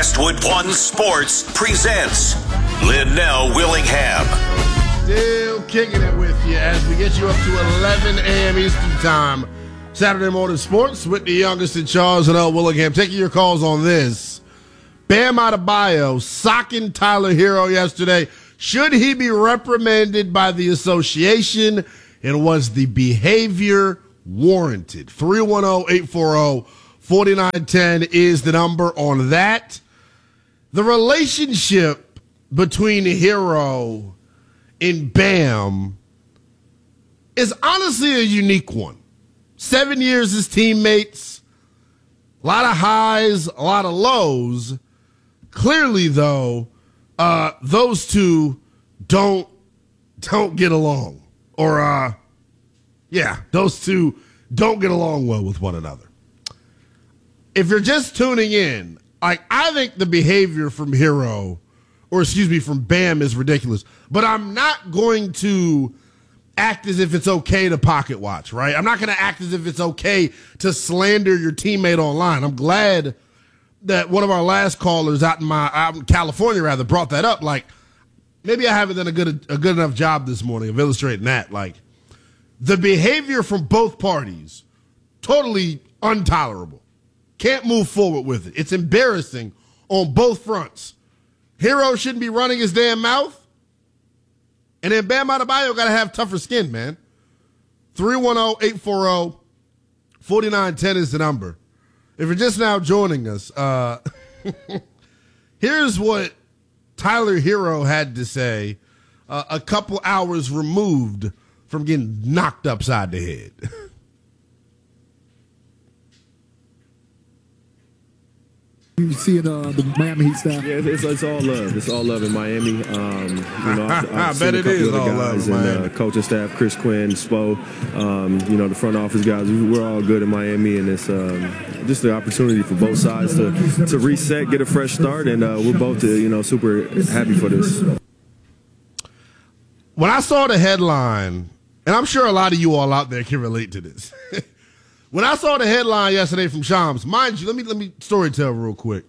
Westwood One Sports presents Linnell Willingham. Still kicking it with you as we get you up to 11 a.m. Eastern Time. Saturday Morning Sports with the youngest in Charles and L. Willingham. Taking your calls on this. Bam Adebayo socking Tyler Hero yesterday. Should he be reprimanded by the association? And was the behavior warranted? 310-840-4910 is the number on that. The relationship between Hero and Bam is honestly a unique one. 7 years as teammates, a lot of highs, a lot of lows. Clearly, though, those two don't get along. Or, those two don't get along well with one another. If you're just tuning in, I think the behavior from from Bam is ridiculous. But I'm not going to act as if it's okay to pocket watch, right? I'm not going to act as if it's okay to slander your teammate online. I'm glad that one of our last callers out in California brought that up. Like, maybe I haven't done a good enough job this morning of illustrating that. Like, the behavior from both parties, totally intolerable. Can't move forward with it. It's embarrassing on both fronts. Hero shouldn't be running his damn mouth. And then Bam Adebayo got to have tougher skin, man. 310-840-4910 is the number. If you're just now joining us, here's what Tyler Hero had to say a couple hours removed from getting knocked upside the head. You seeing the Miami Heat staff? Yeah, it's all love. It's all love in Miami. I bet it is all love in Miami. Coaching staff, Chris Quinn, Spo, the front office guys. We're all good in Miami, and it's just the opportunity for both sides to reset, get a fresh start, and we're both super happy for this. When I saw the headline, and I'm sure a lot of you all out there can relate to this. When I saw the headline yesterday from Shams, mind you, let me storytell real quick.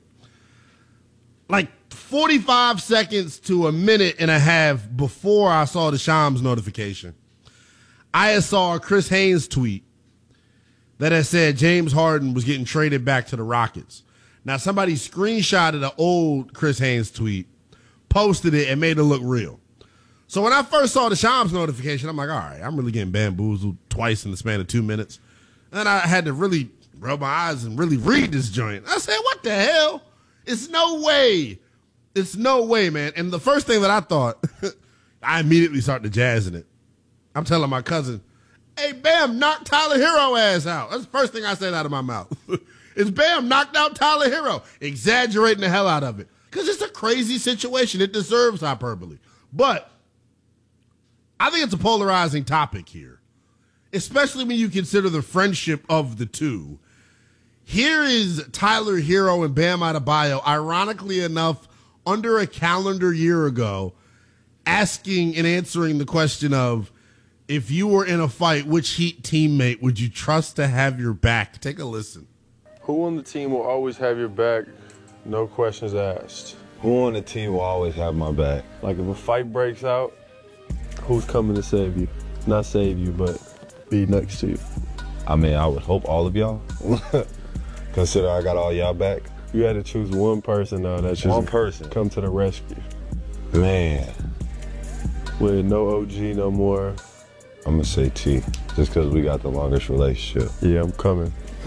Like 45 seconds to a minute and a half before I saw the Shams notification, I saw a Chris Haynes tweet that had said James Harden was getting traded back to the Rockets. Now, somebody screenshotted an old Chris Haynes tweet, posted it, and made it look real. So when I first saw the Shams notification, I'm like, all right, I'm really getting bamboozled twice in the span of 2 minutes. And I had to really rub my eyes and really read this joint. I said, what the hell? It's no way. It's no way, man. And the first thing that I thought, I immediately started jazzing it. I'm telling my cousin, hey, Bam, knock Tyler Hero ass out. That's the first thing I said out of my mouth. It's Bam knocked out Tyler Hero. Exaggerating the hell out of it. Because it's a crazy situation. It deserves hyperbole. But I think it's a polarizing topic here, especially when you consider the friendship of the two. Here is Tyler Hero and Bam Adebayo, ironically enough, under a calendar year ago, asking and answering the question of, if you were in a fight, which Heat teammate would you trust to have your back? Take a listen. Who on the team will always have your back, no questions asked? Who on the team will always have my back? Like, if a fight breaks out, who's coming to save you? Not save you, but be next to you. I mean, I would hope all of y'all. Consider I got all y'all back. You had to choose one person, though, that's just one person. Come to the rescue. Man. With no OG no more. I'm going to say T, just because we got the longest relationship. Yeah, I'm coming.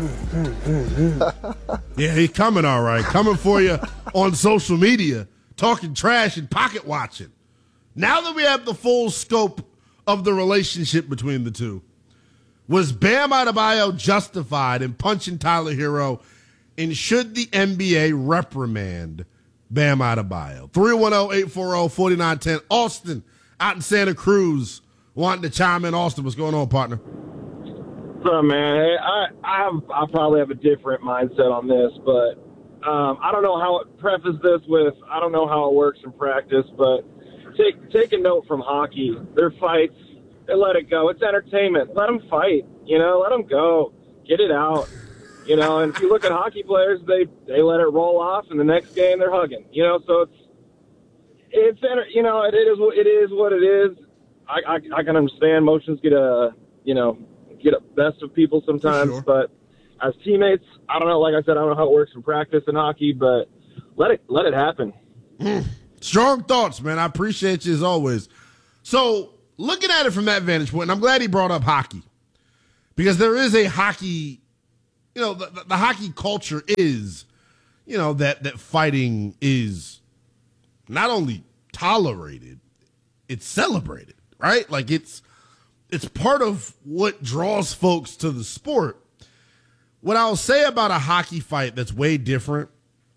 Yeah, he's coming, all right. Coming for you on social media, talking trash and pocket watching. Now that we have the full scope of the relationship between the two, was Bam Adebayo justified in punching Tyler Hero, and should the NBA reprimand Bam Adebayo? 310-840-4910. Austin out in Santa Cruz wanting to chime in. Austin, what's going on, partner? What's up, man? Hey, I probably have a different mindset on this, but I don't know how it preface this with, I don't know how it works in practice, but take a note from hockey. Their fights, they let it go. It's entertainment. Let them fight, let them go. Get it out. You know, and if you look at hockey players, they let it roll off, and the next game they're hugging. You know, so it's you know, it is what it is. I can understand emotions get a best of people sometimes, sure. But as teammates, I don't know. Like I said, I don't know how it works in practice in hockey, but let it happen. Strong thoughts, man. I appreciate you as always. So, looking at it from that vantage point, and I'm glad he brought up hockey, because there is a hockey, you know, the hockey culture is, you know, that fighting is not only tolerated, it's celebrated, right? Like it's part of what draws folks to the sport. What I'll say about a hockey fight that's way different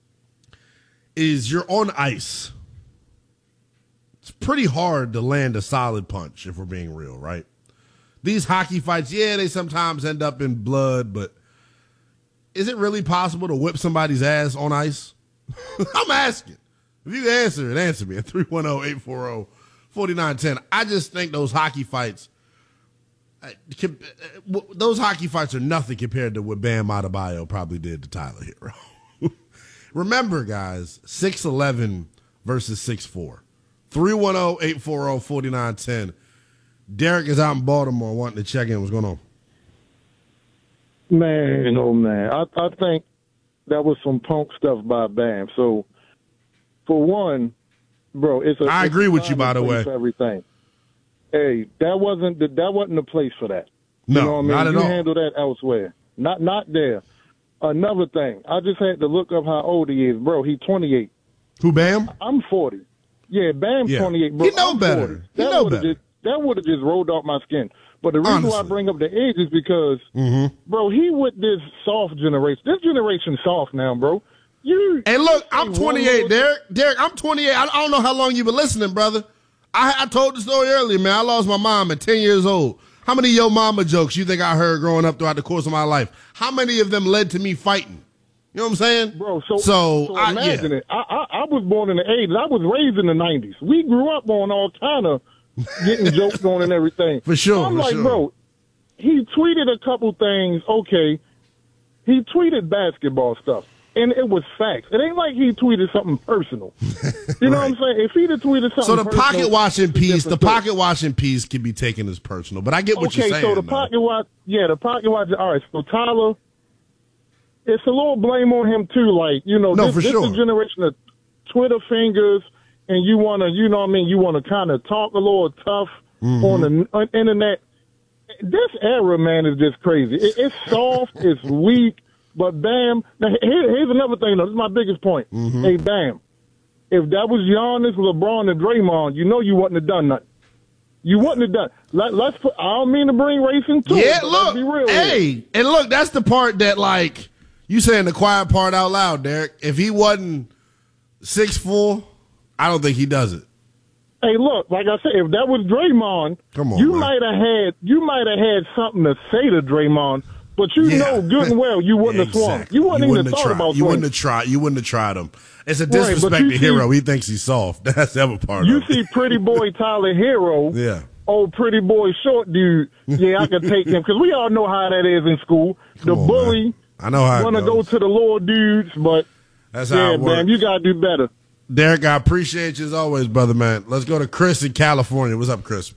is you're on ice. It's pretty hard to land a solid punch, if we're being real, right? These hockey fights, yeah, they sometimes end up in blood, but is it really possible to whip somebody's ass on ice? I'm asking. If you can answer it, answer me at 310-840-4910. I just think those hockey fights, are nothing compared to what Bam Adebayo probably did to Tyler Hero. Remember, guys, 6'11" versus 6'4". 310-840-4910. Derek is out in Baltimore wanting to check in. What's going on? Man, oh man, I think that was some punk stuff by Bam. So, for one, bro, I agree with you, by the way. For everything. Hey, that wasn't the place for that. No, you know what I mean? not at you all. handle that elsewhere. Not there. Another thing, I just had to look up how old he is, bro. He's 28. Who, Bam? I'm 40. Yeah, Bam's 28, bro. He know I'm better. 40. He know better. That would have just rolled off my skin. But the reason why I bring up the age is because, bro, he with this soft generation. This generation's soft now, bro. Hey, look, I'm 28, Derek. Derek, I'm 28. I don't know how long you've been listening, brother. I told the story earlier, man. I lost my mom at 10 years old. How many yo mama jokes you think I heard growing up throughout the course of my life? How many of them led to me fighting? You know what I'm saying? Bro, so imagine it. I was born in the 80s. I was raised in the 90s. We grew up on all kind of getting jokes on and everything. For sure. I'm like, bro, he tweeted a couple things. Okay. He tweeted basketball stuff, and it was facts. It ain't like he tweeted something personal. You know what I'm saying? If he'd have tweeted something so the personal, pocket watching piece can be taken as personal, but I get what you're saying. Okay, so the pocket watch, all right, so Tyler, it's a little blame on him too. Like, you know, this is a generation of Twitter fingers, and you want to, you know what I mean, you want to kind of talk a little tough on the internet. This era, man, is just crazy. It's soft, it's weak, but Bam. Now, here's another thing, though. This is my biggest point. Hey, Bam, if that was Giannis, LeBron, and Draymond, you know you wouldn't have done nothing. You wouldn't have done. I don't mean to bring race into it. Yeah, look, be real and look, that's the part that, like, you saying the quiet part out loud, Derek. If he wasn't 6'4", I don't think he does it. Hey, look, like I said, if that was Draymond, you might have had something to say to Draymond, but you know good and well you wouldn't have swung. You wouldn't even thought about You wouldn't have tried. You wouldn't have tried him. It's a disrespect to Hero. He thinks he's soft. That's the other part. You see, pretty boy Tyler Hero. Yeah. Old pretty boy short dude. Yeah, I could take him because we all know how that is in school. The bully. Man. I know how. Want to go to the lower dudes, but that's how it works. Man, you gotta do better. Derek, I appreciate you as always, brother, man. Let's go to Chris in California. What's up, Chris?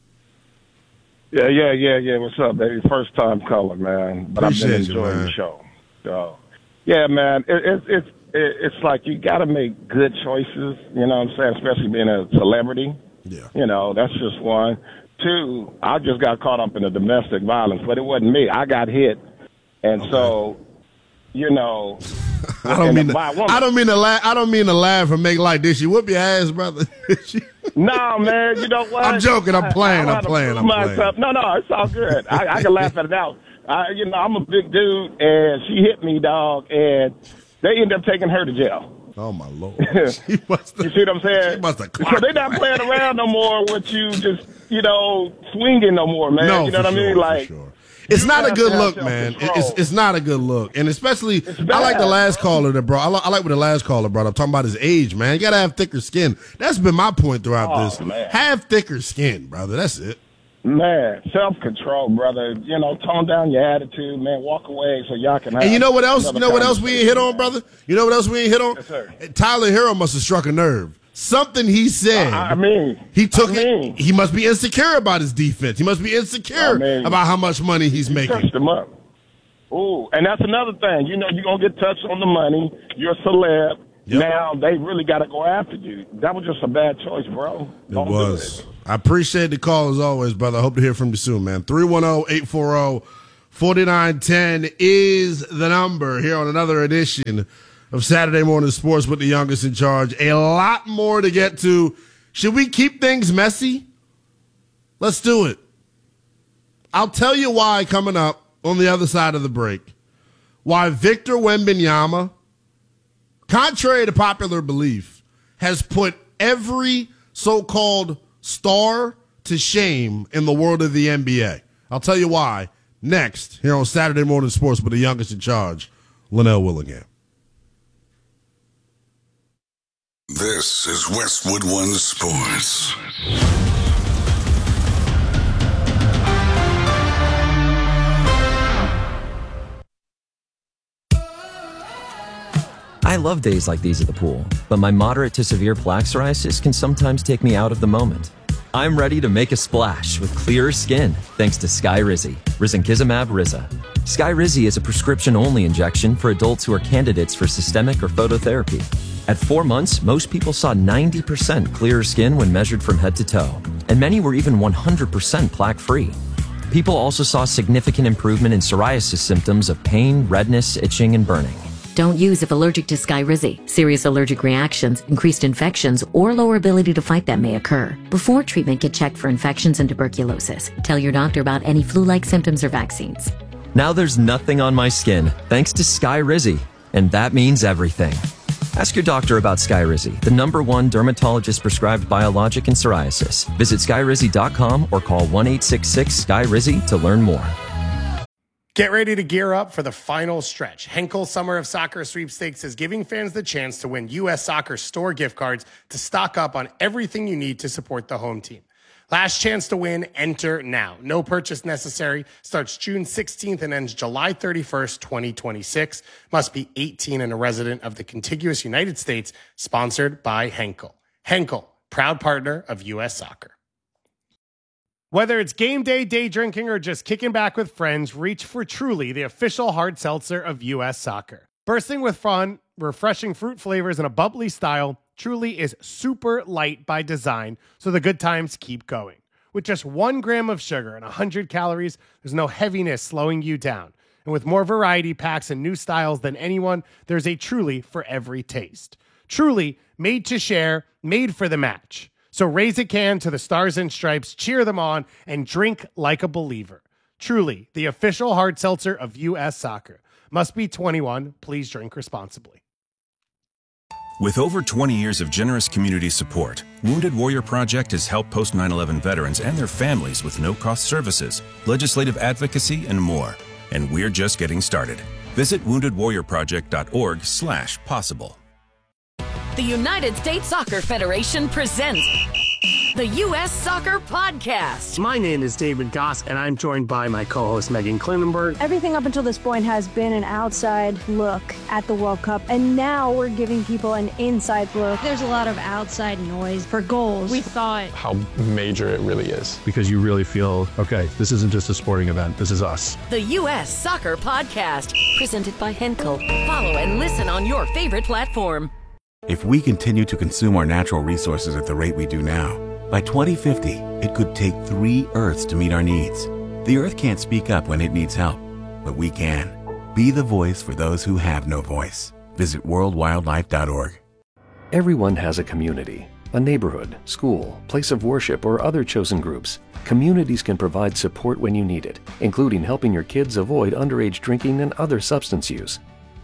Yeah. What's up, baby? First time calling, man. But I've been enjoying the show. So, yeah, man. It's like you got to make good choices. You know what I'm saying? Especially being a celebrity. Yeah. You know, that's just one. Two, I just got caught up in the domestic violence, but it wasn't me. I got hit, and so, you know. I don't mean to laugh or make like this. You whoop your ass, brother. No, man. You know what? I'm joking. I'm playing. I'm playing. No, it's all good. I can laugh at it out. I'm a big dude, and she hit me, dog, and they ended up taking her to jail. Oh my Lord! You see what I'm saying? She must have so they're not playing around no more with you, just swinging no more, man. No, you know what I mean? Like. For sure. It's not a good look, man. It's not a good look. And especially, I like the last caller that brought, I like what the last caller brought up, talking about his age, man. You got to have thicker skin. That's been my point throughout this. Man. Have thicker skin, brother. That's it. Man, self-control, brother. You know, tone down your attitude, man. Walk away so y'all can have. And you know what else? You know what else we ain't hit on, brother? You know what else we ain't hit on? Yes, sir. Tyler Hero must have struck a nerve. Something he said. He took it. He must be insecure about his defense. He must be insecure about how much money he's making. Touched him up. Ooh, and that's another thing. You know, you're gonna get touched on the money. You're a celeb. Yep. Now they really got to go after you. That was just a bad choice, bro. Don't do it. I appreciate the call as always, brother. I hope to hear from you soon, man. 310-840-4910 is the number here on another edition of Saturday Morning Sports with the youngest in charge. A lot more to get to. Should we keep things messy? Let's do it. I'll tell you why coming up on the other side of the break. Why Victor Wembanyama, contrary to popular belief, has put every so-called star to shame in the world of the NBA. I'll tell you why next here on Saturday Morning Sports with the youngest in charge, Linnell Willingham. This is Westwood One Sports. I love days like these at the pool, but my moderate to severe plaque psoriasis can sometimes take me out of the moment. I'm ready to make a splash with clearer skin thanks to Skyrizi, Risankizumab Riza. Skyrizi is a prescription-only injection for adults who are candidates for systemic or phototherapy. At 4 months, most people saw 90% clearer skin when measured from head to toe, and many were even 100% plaque-free. People also saw significant improvement in psoriasis symptoms of pain, redness, itching, and burning. Don't use if allergic to Skyrizi. Serious allergic reactions, increased infections, or lower ability to fight them may occur. Before treatment, get checked for infections and tuberculosis. Tell your doctor about any flu-like symptoms or vaccines. Now there's nothing on my skin thanks to Skyrizi, and that means everything. Ask your doctor about Skyrizi, the #1 dermatologist-prescribed biologic in psoriasis. Visit Skyrizi.com or call 1-866-SKYRIZI to learn more. Get ready to gear up for the final stretch. Henkel Summer of Soccer Sweepstakes is giving fans the chance to win U.S. Soccer store gift cards to stock up on everything you need to support the home team. Last chance to win, enter now. No purchase necessary. Starts June 16th and ends July 31st, 2026. Must be 18 and a resident of the contiguous United States. Sponsored by Henkel. Henkel, proud partner of U.S. Soccer. Whether it's game day, day drinking, or just kicking back with friends, reach for Truly, the official hard seltzer of U.S. Soccer. Bursting with fun, refreshing fruit flavors, and a bubbly style, Truly is super light by design, so the good times keep going. With just 1 gram of sugar and 100 calories, there's no heaviness slowing you down. And with more variety packs and new styles than anyone, there's a Truly for every taste. Truly, made to share, made for the match. So raise a can to the Stars and Stripes, cheer them on, and drink like a believer. Truly, the official hard seltzer of U.S. Soccer. Must be 21. Please drink responsibly. With over 20 years of generous community support, Wounded Warrior Project has helped post 9/11 veterans and their families with no-cost services, legislative advocacy, and more. And we're just getting started. Visit woundedwarriorproject.org/possible. The United States Soccer Federation presents the U.S. Soccer Podcast. My name is David Goss, and I'm joined by my co-host Megan Klinenberg. Everything up until this point has been an outside look at the World Cup, and now we're giving people an inside look. There's a lot of outside noise for goals. We thought how major it really is. Because you really feel, okay, this isn't just a sporting event, this is us. The U.S. Soccer Podcast, presented by Henkel. Follow and listen on your favorite platform. If we continue to consume our natural resources at the rate we do now, by 2050, it could take 3 Earths to meet our needs. The Earth can't speak up when it needs help, but we can. Be the voice for those who have no voice. Visit worldwildlife.org. Everyone has a community, a neighborhood, school, place of worship, or other chosen groups. Communities can provide support when you need it, including helping your kids avoid underage drinking and other substance use.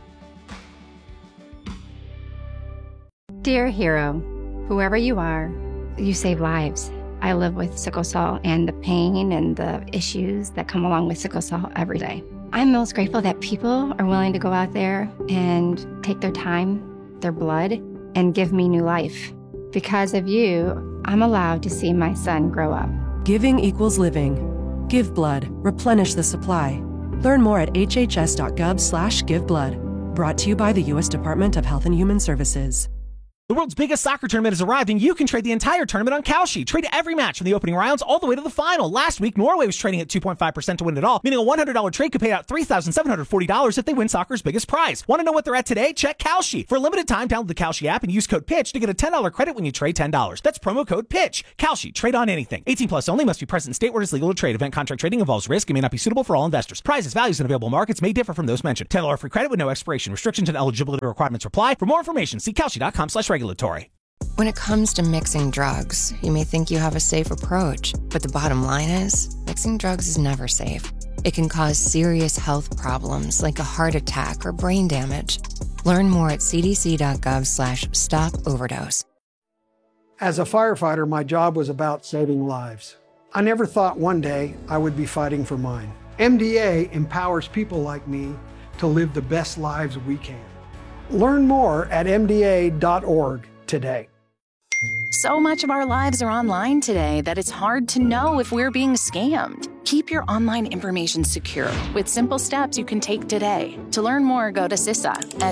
Dear hero, whoever you are, you save lives. I live with sickle cell and the pain and the issues that come along with sickle cell every day. I'm most grateful that people are willing to go out there and take their time, their blood, and give me new life. Because of you, I'm allowed to see my son grow up. Giving equals living. Give blood. Replenish the supply. Learn more at hhs.gov/giveblood. Brought to you by the U.S. Department of Health and Human Services. The world's biggest soccer tournament has arrived, and you can trade the entire tournament on Kalshi. Trade every match from the opening rounds all the way to the final. Last week, Norway was trading at 2.5% to win it all, meaning a $100 trade could pay out $3,740 if they win soccer's biggest prize. Want to know what they're at today? Check Kalshi. For a limited time, download the Kalshi app and use code PITCH to get a $10 credit when you trade $10. That's promo code PITCH. Kalshi. Trade on anything. 18 plus only. Must be present in state where it is legal to trade. Event contract trading involves risk and may not be suitable for all investors. Prizes, values, and available markets may differ from those mentioned. $10 free credit with no expiration. Restrictions and eligibility requirements apply. For more information, see Kalshi.com/regulatory. When it comes to mixing drugs, you may think you have a safe approach, but the bottom line is, mixing drugs is never safe. It can cause serious health problems like a heart attack or brain damage. Learn more at cdc.gov/stop-overdose. As a firefighter, my job was about saving lives. I never thought one day I would be fighting for mine. MDA empowers people like me to live the best lives we can. Learn more at mda.org today. So much of our lives are online today that it's hard to know if we're being scammed. Keep your online information secure with simple steps you can take today. To learn more, go to CISA at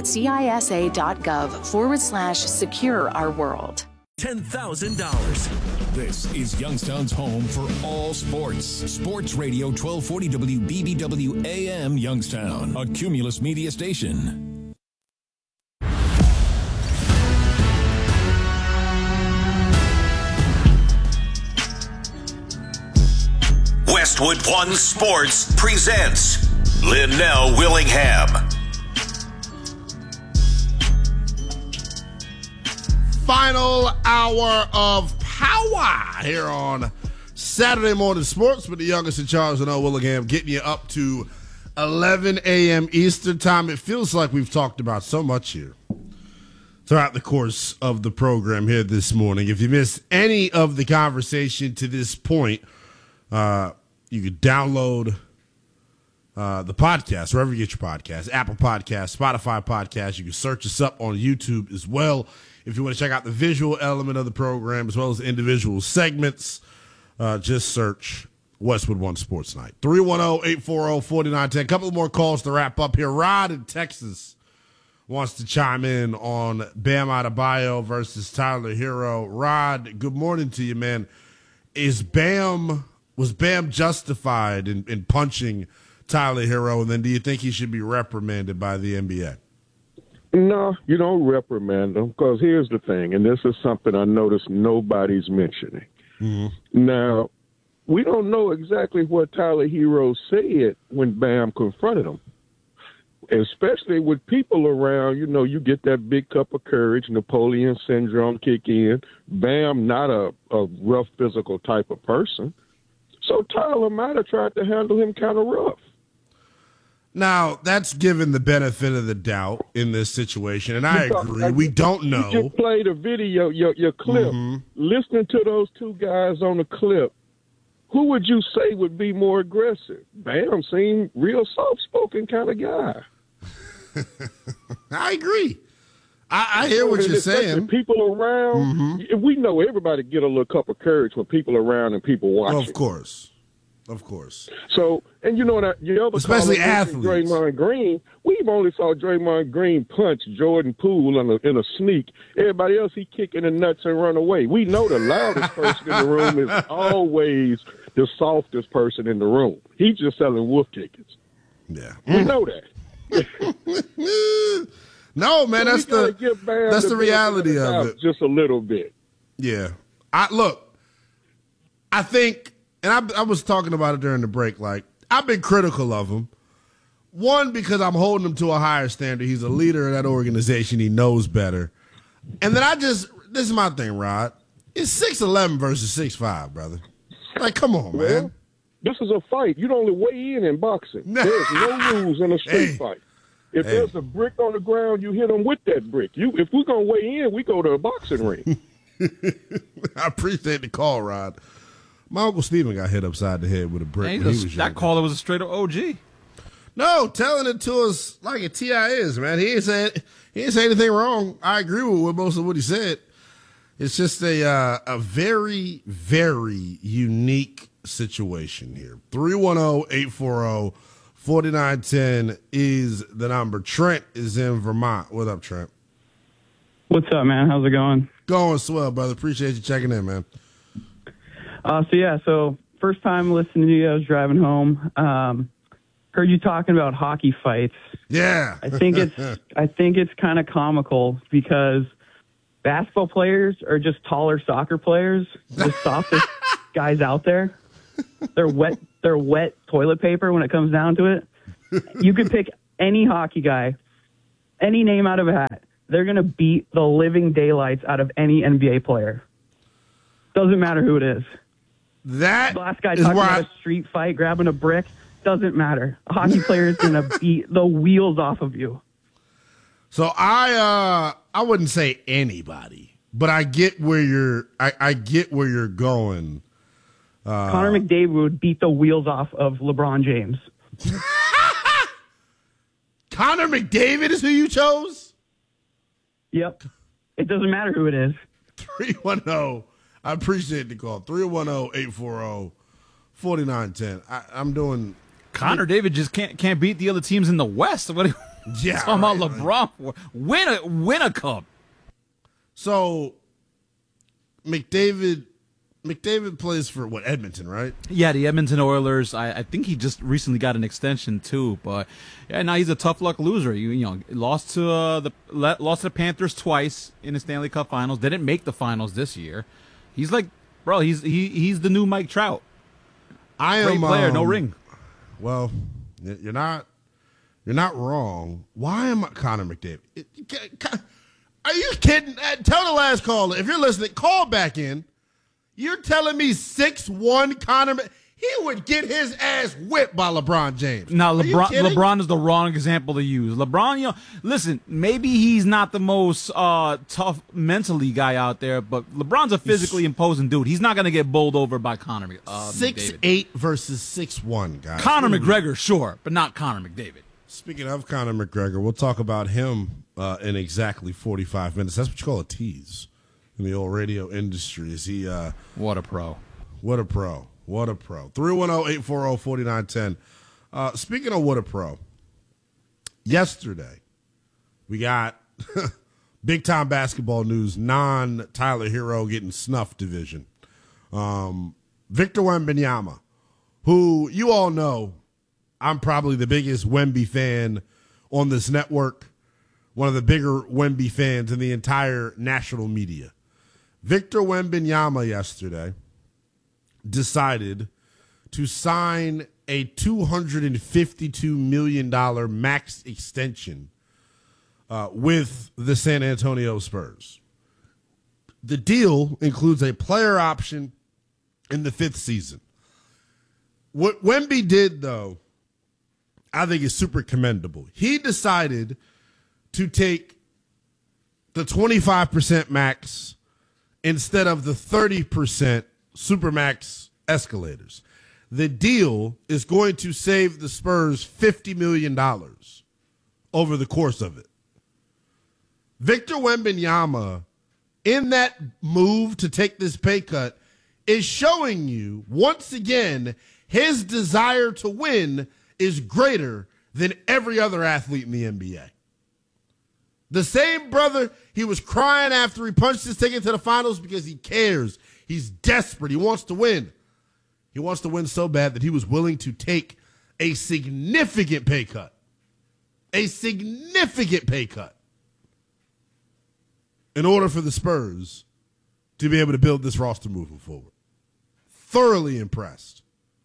cisa.gov/secure our world. $10,000. This is Youngstown's home for all sports. Sports Radio 1240 WBBW AM Youngstown, a Cumulus media station. Westwood One Sports presents Linnell Willingham. Final hour of power here on Saturday Morning Sports with the youngest in charge, Linnell Willingham, getting you up to 11 a.m. Eastern time. It feels like we've talked about so much here throughout the course of the program here this morning. If you missed any of the conversation to this point, you could download the podcast wherever you get your podcasts, Apple Podcasts, Spotify Podcasts. You can search us up on YouTube as well. If you want to check out the visual element of the program as well as the individual segments, just search Westwood One Sports Night. 310-840-4910. A couple more calls to wrap up here. Rod in Texas wants to chime in on Bam Adebayo versus Tyler Hero. Rod, good morning to you, man. Was Bam justified in punching Tyler Hero, and then do you think he should be reprimanded by the NBA? No, you don't reprimand him, because here's the thing, and this is something I noticed nobody's mentioning. Mm-hmm. Now, we don't know exactly what Tyler Hero said when Bam confronted him, especially with people around. You get that big cup of courage, Napoleon syndrome kick in. Bam, not a rough physical type of person. So Tyler might have tried to handle him kind of rough. Now, that's given the benefit of the doubt in this situation, and I agree. We don't know. You just played a video, your clip. Mm-hmm. Listening to those two guys on the clip, who would you say would be more aggressive? Bam seemed real soft-spoken kind of guy. I agree. I hear what you're saying. People around, we know everybody get a little cup of courage when people around and people watching. Of course. So, and you know that especially athletes. Draymond Green, we've only saw Draymond Green punch Jordan Poole in a sneak. Everybody else, he kick in the nuts and run away. We know the loudest person in the room is always the softest person in the room. He's just selling wolf tickets. Yeah, we know that. No, man, that's the reality of it. Just a little bit. Yeah. I think, and I was talking about it during the break, like, I've been critical of him. One, because I'm holding him to a higher standard. He's a leader of that organization. He knows better. And then this is my thing, Rod. It's 6'11" versus 6'5", brother. Like, come on, man. This is a fight. You'd only weigh in boxing. There's no rules in a street fight. If there's a brick on the ground, you hit them with that brick. If we're going to weigh in, we go to a boxing ring. I appreciate the call, Rod. My Uncle Steven got hit upside the head with a brick. That caller was a straight-up OG. No, telling it to us like a T.I. is, man. He ain't say anything wrong. I agree with most of what he said. It's just a very, very unique situation here. 310-840-4910 is the number. Trent is in Vermont. What up, Trent? What's up, man? How's it going? Going swell, brother. Appreciate you checking in, man. So first time listening to you, I was driving home. Heard you talking about hockey fights. Yeah. I think it's kind of comical because basketball players are just taller soccer players, the softest guys out there. They're wet toilet paper when it comes down to it. You could pick any hockey guy, any name out of a hat. They're going to beat the living daylights out of any NBA player. Doesn't matter who it is. That last guy talking about a street fight, grabbing a brick, doesn't matter. A hockey player is going to beat the wheels off of you. So I wouldn't say anybody, but I get where you're going. Connor McDavid would beat the wheels off of LeBron James. Connor McDavid is who you chose? Yep. It doesn't matter who it is. 310. I appreciate the call. 310-840-4910. I'm doing. Connor David just can't beat the other teams in the West. What? Yeah, talking about LeBron. Win a cup. So McDavid plays for Edmonton, right? Yeah, the Edmonton Oilers. I think he just recently got an extension too, but yeah, now he's a tough luck loser. You know, lost to the Panthers twice in the Stanley Cup Finals. Didn't make the finals this year. He's like, bro, he's the new Mike Trout. Great player, no ring. Well, you're not wrong. Why am I Connor McDavid? Are you kidding? Tell the last caller, if you're listening, call back in. You're telling me 6'1" Connor, he would get his ass whipped by LeBron James. Now, LeBron is the wrong example to use. LeBron, listen, maybe he's not the most tough mentally guy out there, but LeBron's a physically imposing dude. He's not going to get bowled over by Connor McDavid. 6'8" versus 6'1", guys. Conor McGregor, sure, but not Connor McDavid. Speaking of Conor McGregor, we'll talk about him in exactly 45 minutes. That's what you call a tease in the old radio industry. Is he? What a pro. What a pro. What a pro. 310-840-4910. Speaking of what a pro, yesterday we got big-time basketball news, non-Tyler Hero getting snuffed division. Victor Wembanyama, who you all know, I'm probably the biggest Wemby fan on this network, one of the bigger Wemby fans in the entire national media. Victor Wembanyama yesterday decided to sign a $252 million max extension with the San Antonio Spurs. The deal includes a player option in the 5th season. What Wemby did, though, I think is super commendable. He decided to take the 25% max instead of the 30% Supermax escalators. The deal is going to save the Spurs $50 million over the course of it. Victor Wembanyama, in that move to take this pay cut, is showing you, once again, his desire to win is greater than every other athlete in the NBA. The same brother, he was crying after he punched his ticket to the finals because he cares. He's desperate. He wants to win. He wants to win so bad that he was willing to take a significant pay cut. A significant pay cut in order for the Spurs to be able to build this roster moving forward. Thoroughly impressed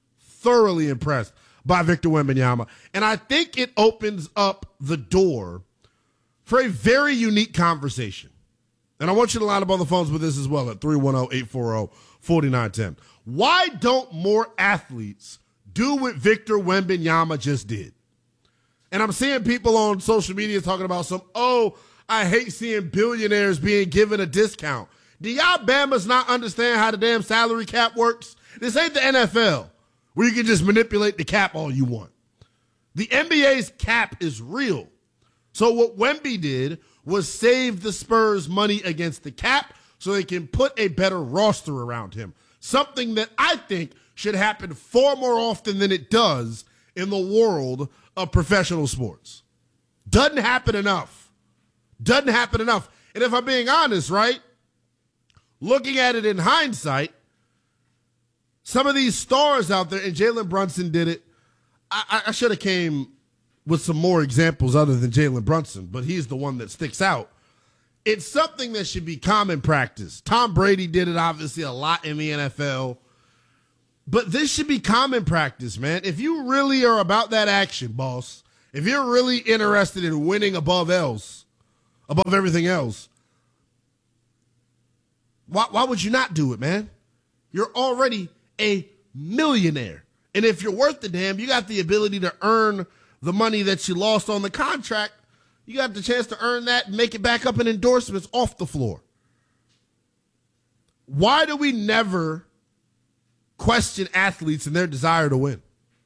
by Victor Wembanyama. And I think it opens up the door for a very unique conversation. And I want you to line up on the phones with this as well at 310-840-4910. Why don't more athletes do what Victor Wembanyama just did? And I'm seeing people on social media talking about I hate seeing billionaires being given a discount. Do y'all Bamas not understand how the damn salary cap works? This ain't the NFL where you can just manipulate the cap all you want. The NBA's cap is real. So what Wemby did was save the Spurs money against the cap so they can put a better roster around him. Something that I think should happen far more often than it does in the world of professional sports. Doesn't happen enough. Doesn't happen enough. And if I'm being honest, right, looking at it in hindsight, some of these stars out there, and Jalen Brunson did it. I should have came with some more examples other than Jalen Brunson, but he's the one that sticks out. It's something that should be common practice. Tom Brady did it, obviously, a lot in the NFL. But this should be common practice, man. If you really are about that action, boss, if you're really interested in winning above everything else, why would you not do it, man? You're already a millionaire. And if you're worth the damn, you got the ability to earn the money that you lost on the contract. You got the chance to earn that and make it back up in endorsements off the floor. Why do we never question athletes and their desire to win?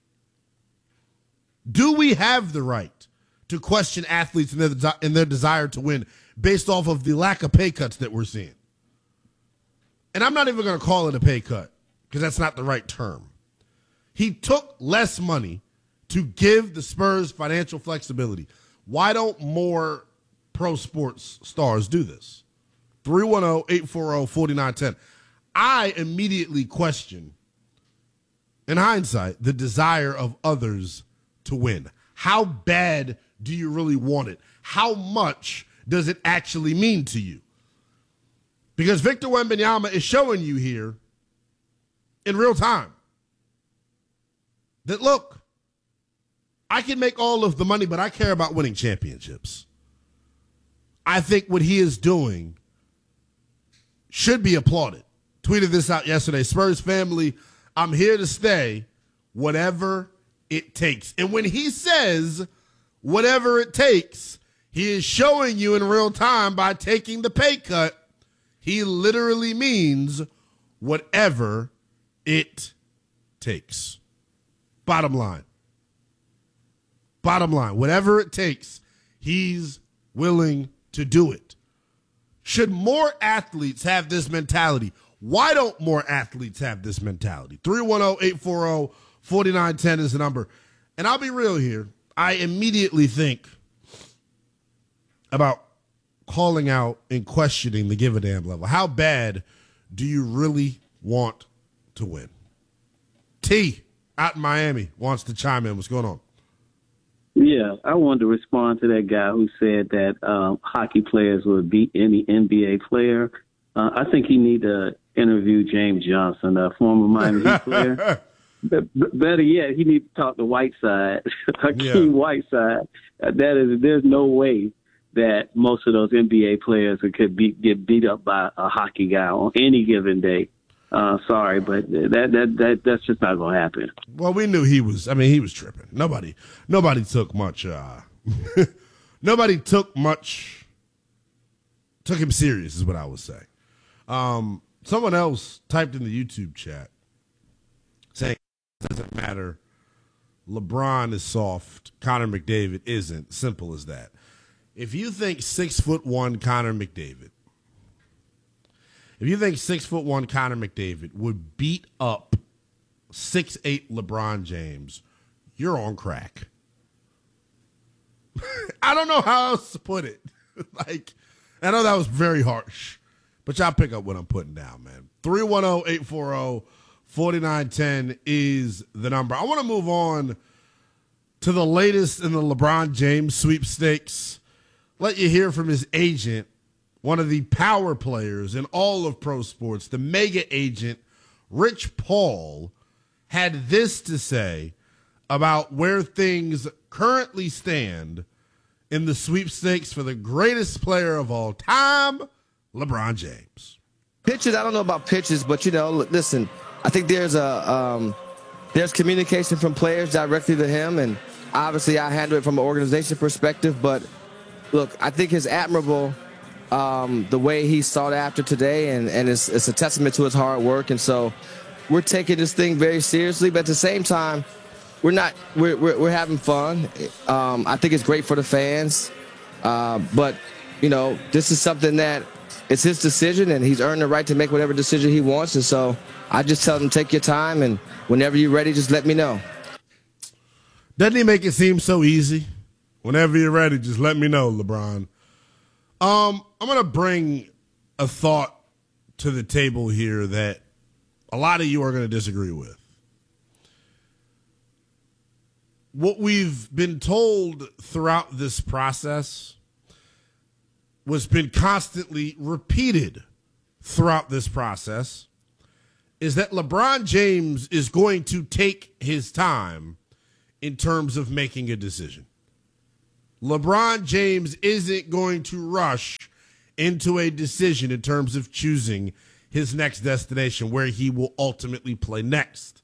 Do we have the right to question athletes and their desire to win based off of the lack of pay cuts that we're seeing? And I'm not even going to call it a pay cut because that's not the right term. He took less money to give the Spurs financial flexibility. Why don't more pro sports stars do this? 310-840-4910. I immediately question, in hindsight, the desire of others to win. How bad do you really want it? How much does it actually mean to you? Because Victor Wembanyama is showing you here in real time that, look, I can make all of the money, but I care about winning championships. I think what he is doing should be applauded. Tweeted this out yesterday. Spurs family, I'm here to stay, whatever it takes. And when he says whatever it takes, he is showing you in real time by taking the pay cut, he literally means whatever it takes. Bottom line, whatever it takes, he's willing to do it. Should more athletes have this mentality? Why don't more athletes have this mentality? 310-840-4910 is the number. And I'll be real here. I immediately think about calling out and questioning the give a damn level. How bad do you really want to win? T out in Miami wants to chime in. What's going on? Yeah, I wanted to respond to that guy who said that hockey players would beat any NBA player. I think he need to interview James Johnson, a former Miami Heat player. Better yet, he need to talk to Whiteside, Hakeem Whiteside. There's no way that most of those NBA players could get beat up by a hockey guy on any given day. Sorry, but that's just not going to happen. Well, we knew he was tripping. Nobody took much. Nobody took him serious is what I would say. Someone else typed in the YouTube chat saying it doesn't matter. LeBron is soft. Connor McDavid isn't. Simple as that. If you think 6'1" Connor McDavid, would beat up 6'8" LeBron James, you're on crack. I don't know how else to put it. I know that was very harsh, but y'all pick up what I'm putting down, man. 310-840-4910 is the number. I want to move on to the latest in the LeBron James sweepstakes. Let you hear from his agent, one of the power players in all of pro sports, the mega agent, Rich Paul, had this to say about where things currently stand in the sweepstakes for the greatest player of all time, LeBron James. Pitches, I don't know about pitches, but, listen, I think there's communication from players directly to him, and obviously I handle it from an organization perspective, but look, I think it's admirable the way he sought after today, and it's a testament to his hard work. And so we're taking this thing very seriously, but at the same time, we're having fun. I think it's great for the fans. But, this is something that it's his decision, and he's earned the right to make whatever decision he wants. And so I just tell him, take your time, and whenever you're ready, just let me know. Doesn't he make it seem so easy? Whenever you're ready, just let me know, LeBron. I'm going to bring a thought to the table here that a lot of you are going to disagree with. What we've been told throughout this process was been constantly repeated throughout this process is that LeBron James is going to take his time in terms of making a decision. LeBron James isn't going to rush into a decision in terms of choosing his next destination, where he will ultimately play next.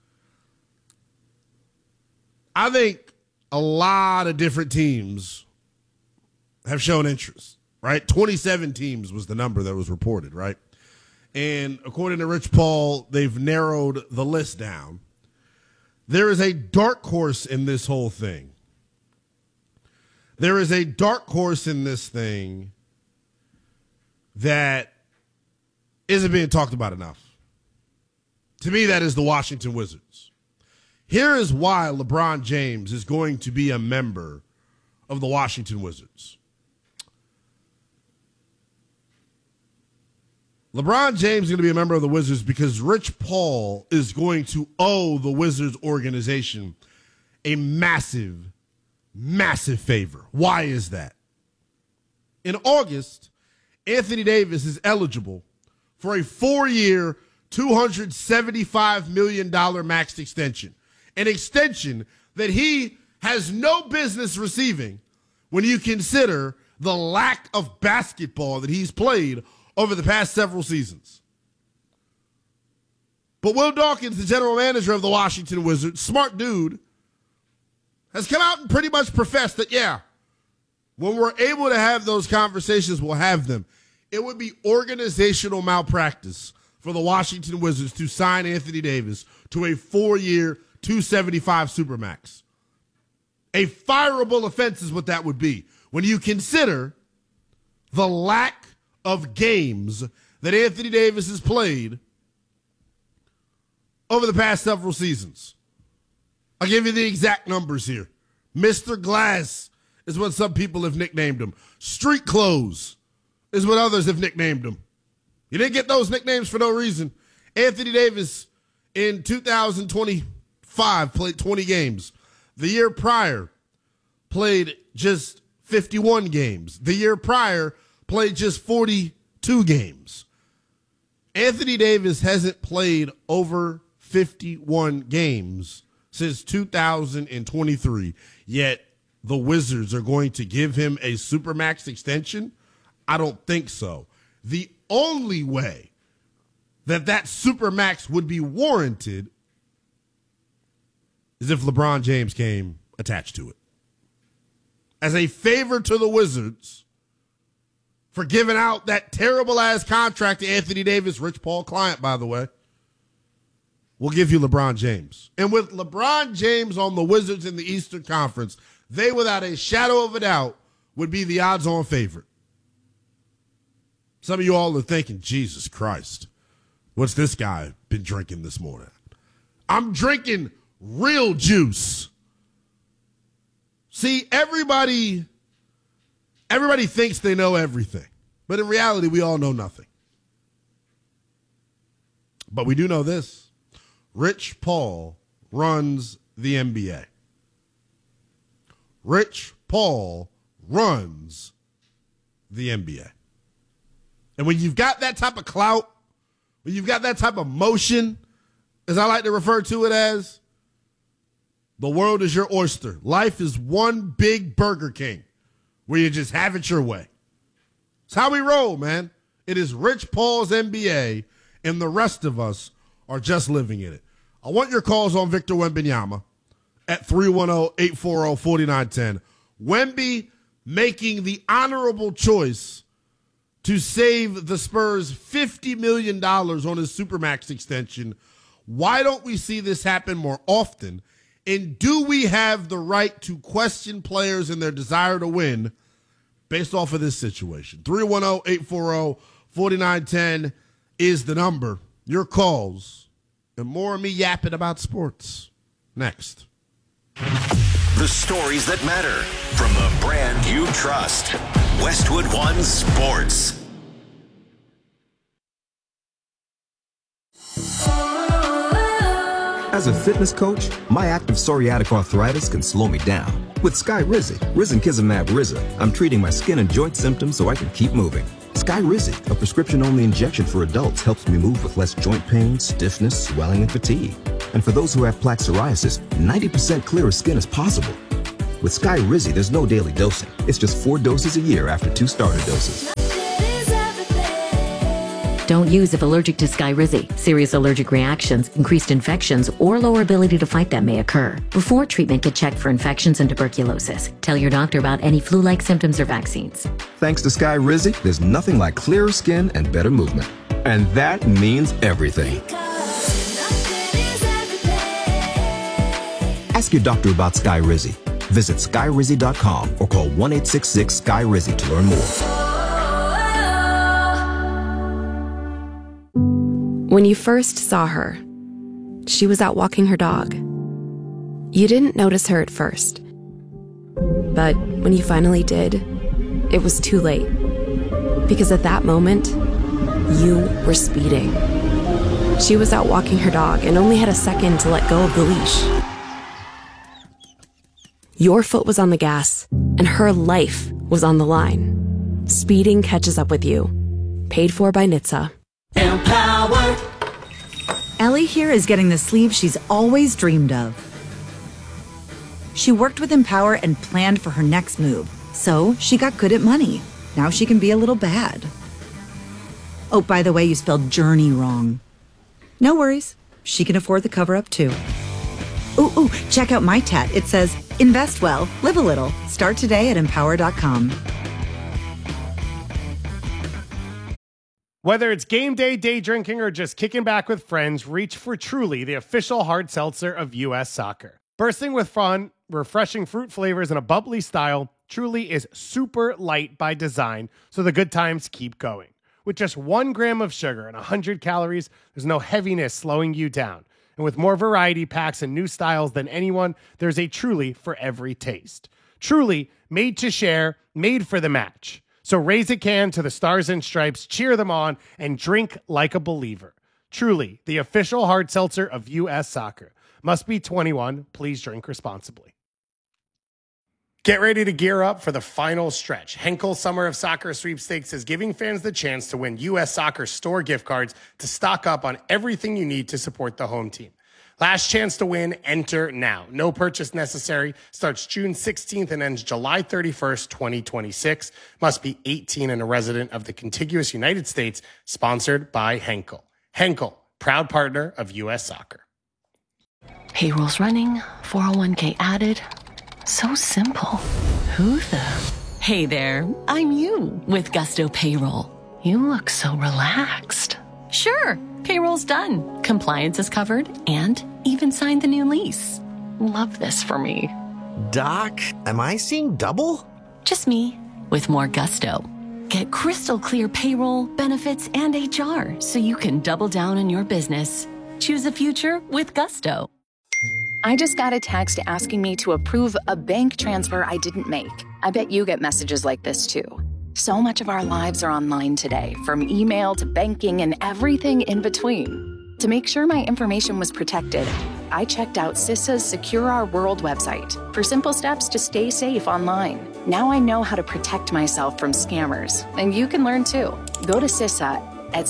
I think a lot of different teams have shown interest, right? 27 teams was the number that was reported, right? And according to Rich Paul, they've narrowed the list down. There is a dark horse in this whole thing. There is a dark horse in this thing that isn't being talked about enough. To me, that is the Washington Wizards. Here is why LeBron James is going to be a member of the Washington Wizards. LeBron James is going to be a member of the Wizards because Rich Paul is going to owe the Wizards organization a massive, massive favor. Why is that? In August, Anthony Davis is eligible for a 4-year, $275 million maxed extension, an extension that he has no business receiving when you consider the lack of basketball that he's played over the past several seasons. But Will Dawkins, the general manager of the Washington Wizards, smart dude, has come out and pretty much professed that, yeah, when we're able to have those conversations, we'll have them. It would be organizational malpractice for the Washington Wizards to sign Anthony Davis to a 4-year, $275 Supermax. A fireable offense is what that would be when you consider the lack of games that Anthony Davis has played over the past several seasons. I'll give you the exact numbers here. Mr. Glass is what some people have nicknamed him. Street Clothes is what others have nicknamed him. You didn't get those nicknames for no reason. Anthony Davis in 2025 played 20 games. The year prior played just 51 games. The year prior played just 42 games. Anthony Davis hasn't played over 51 games since 2023, yet the Wizards are going to give him a Supermax extension? I don't think so. The only way that Supermax would be warranted is if LeBron James came attached to it. As a favor to the Wizards for giving out that terrible-ass contract to Anthony Davis, Rich Paul client, by the way, we'll give you LeBron James. And with LeBron James on the Wizards in the Eastern Conference, they, without a shadow of a doubt, would be the odds-on favorite. Some of you all are thinking, Jesus Christ, what's this guy been drinking this morning? I'm drinking real juice. See, everybody thinks they know everything, but in reality, we all know nothing. But we do know this. Rich Paul runs the NBA. Rich Paul runs the NBA. And when you've got that type of clout, when you've got that type of motion, as I like to refer to it as, the world is your oyster. Life is one big Burger King where you just have it your way. It's how we roll, man. It is Rich Paul's NBA, and the rest of us are just living in it. I want your calls on Victor Wembanyama at 310-840-4910. Wemby making the honorable choice to save the Spurs $50 million on his Supermax extension. Why don't we see this happen more often? And do we have the right to question players and their desire to win based off of this situation. 310-840-4910 is the number. Your calls and more of me yapping about sports. Next. The stories that matter from the brand you trust. Westwood One Sports. As a fitness coach, my active psoriatic arthritis can slow me down. With Skyrizi, Risankizumab Riza, I'm treating my skin and joint symptoms so I can keep moving. Skyrizi, a prescription-only injection for adults, helps me move with less joint pain, stiffness, swelling, and fatigue. And for those who have plaque psoriasis, 90% clearer skin is possible. With Skyrizi, there's no daily dosing. It's just 4 doses a year after 2 starter doses. Don't use if allergic to Skyrizi. Serious allergic reactions, increased infections, or lower ability to fight them may occur. Before treatment, get checked for infections and tuberculosis. Tell your doctor about any flu-like symptoms or vaccines. Thanks to Skyrizi, there's nothing like clearer skin and better movement. And that means everything. Ask your doctor about Skyrizi. Visit Skyrizi.com or call 1-866-SKY-RIZI to learn more. When you first saw her, she was out walking her dog. You didn't notice her at first. But when you finally did, it was too late. Because at that moment, you were speeding. She was out walking her dog and only had a second to let go of the leash. Your foot was on the gas, and her life was on the line. Speeding catches up with you. Paid for by NHTSA. Empowered. Ellie here is getting the sleeve she's always dreamed of. She worked with Empower and planned for her next move, so she got good at money. Now she can be a little bad. Oh, by the way, you spelled journey wrong. No worries. She can afford the cover-up too. Ooh, check out my tat. It says, invest well, live a little. Start today at empower.com. Whether it's game day, day drinking, or just kicking back with friends, reach for Truly, the official hard seltzer of U.S. Soccer. Bursting with fun, refreshing fruit flavors, and a bubbly style, Truly is super light by design, so the good times keep going. With just 1 gram of sugar and 100 calories, there's no heaviness slowing you down. And with more variety packs and new styles than anyone, there's a Truly for every taste. Truly, made to share, made for the match. So raise a can to the Stars and Stripes, cheer them on, and drink like a believer. Truly, the official hard seltzer of U.S. Soccer. Must be 21. Please drink responsibly. Get ready to gear up for the final stretch. Henkel Summer of Soccer Sweepstakes is giving fans the chance to win U.S. Soccer store gift cards to stock up on everything you need to support the home team. Last chance to win, enter now. No purchase necessary. Starts June 16th and ends July 31st, 2026. Must be 18 and a resident of the contiguous United States. Sponsored by Henkel. Henkel, proud partner of U.S. Soccer. Payroll's running, 401k added. So simple. Who the? Hey there, I'm you with Gusto Payroll. You look so relaxed. Sure, payroll's done. Compliance is covered and even signed the new lease. Love this for me. Doc, am I seeing double? Just me with more gusto. Get crystal clear payroll, benefits, and HR so you can double down on your business. Choose a future with Gusto. I just got a text asking me to approve a bank transfer I didn't make. I bet you get messages like this too. So much of our lives are online today, from email to banking and everything in between. To make sure my information was protected, I checked out CISA's Secure Our World website for simple steps to stay safe online. Now I know how to protect myself from scammers, and you can learn too. Go to CISA at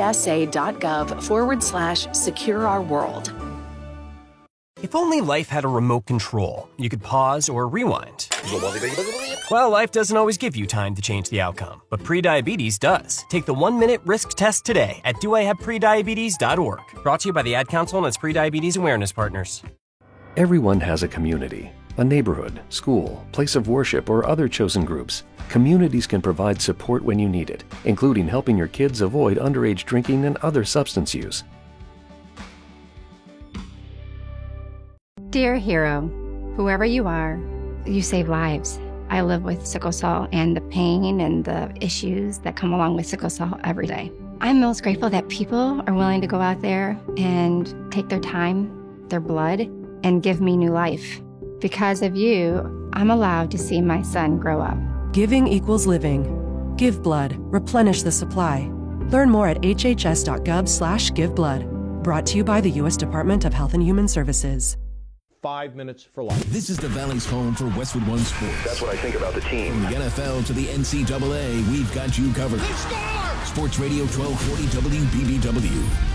cisa.gov/secure-our-world. If only life had a remote control, you could pause or rewind. Well, life doesn't always give you time to change the outcome, but prediabetes does. Take the 1-minute risk test today at doihaveprediabetes.org. Brought to you by the Ad Council and its prediabetes awareness partners. Everyone has a community, a neighborhood, school, place of worship, or other chosen groups. Communities can provide support when you need it, including helping your kids avoid underage drinking and other substance use. Dear hero, whoever you are, you save lives. I live with sickle cell and the pain and the issues that come along with sickle cell every day. I'm most grateful that people are willing to go out there and take their time, their blood, and give me new life. Because of you, I'm allowed to see my son grow up. Giving equals living. Give blood. Replenish the supply. Learn more at hhs.gov/giveblood. Brought to you by the U.S. Department of Health and Human Services. 5 minutes for life. This is the Valley's home for Westwood One Sports. That's what I think about the team. From the NFL to the NCAA, we've got you covered. Sports Radio 1240 WBBW.